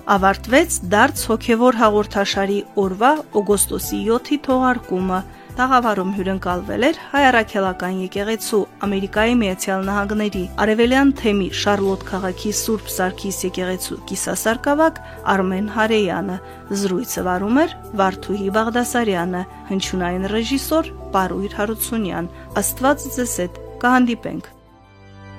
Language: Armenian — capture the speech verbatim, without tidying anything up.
ավարտվեց դարձ հոգևոր հաղորդաշարի օրվա օգոստոսի յոթի թողարկումը։ Տաղավարում հյուրընկալվել էր Հայ Առաքելական եկեղեցու Ամերիկայի Միացյալ Նահանգների Արևելյան թեմի Շարլոտ քաղաքի Սուրբ Սարգիս եկեղեցու կիսասարկավակ Արմեն Հարեյանը։ Զրույցը վարում էր Վարդուհի Բաղդասարյանը, հնչյունային ռեժիսոր Պարույր Հարությունյան։ Աստված ձեզ հետ, կհանդիպենք։